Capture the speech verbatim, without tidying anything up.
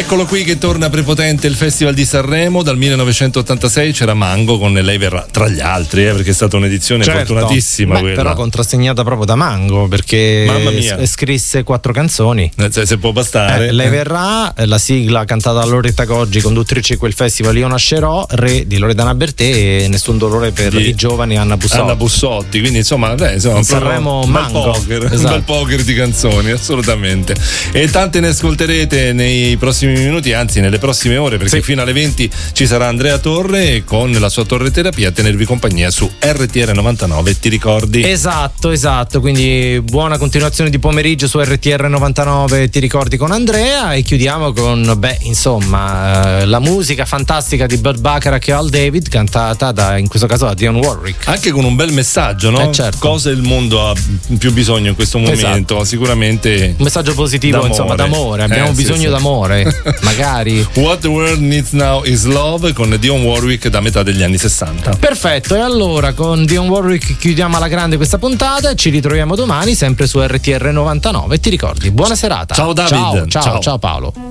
Eccolo qui che torna prepotente il Festival di Sanremo. Dal millenovecentottantasei c'era Mango con Lei verrà, tra gli altri, eh, perché è stata un'edizione certo. fortunatissima. Beh, quella. Però contrassegnata proprio da Mango, perché Mamma mia. s- scrisse quattro canzoni. Se, se può bastare. Eh, Lei verrà, la sigla cantata da Loretta Goggi, conduttrice di quel festival. Io nascerò, re di Loredana Bertè e Nessun dolore per Di i giovani, Anna Bussotti. Anna Bussotti, quindi insomma, beh, insomma Un Sanremo un bel Mango. poker, Esatto. un bel poker di canzoni, assolutamente. E tante ne ascolterete nei prossimi minuti, anzi nelle prossime ore, perché Sì. fino alle venti ci sarà Andrea Torre con la sua Torre Terapia a tenervi compagnia su R T R novantanove, ti ricordi? Esatto, esatto, quindi buona continuazione di pomeriggio su R T R novantanove, ti ricordi, con Andrea, e chiudiamo con, beh, insomma, eh, la musica fantastica di Burt Bacharach e Al David, cantata da, in questo caso, da Dionne Warwick. Anche con un bel messaggio, no? Eh, certo. Cosa il mondo ha più bisogno in questo momento? Esatto. Sicuramente Un messaggio positivo, d'amore. insomma, d'amore, abbiamo Eh, sì, bisogno sì. d'amore, magari. What the world needs now is love con Dionne Warwick da metà degli anni sessanta. Perfetto, e allora con Dionne Warwick chiudiamo alla grande questa puntata. Ci ritroviamo domani sempre su R T R novantanove, ti ricordi. Buona serata. Ciao, David. Ciao, ciao, Ciao. ciao Paolo.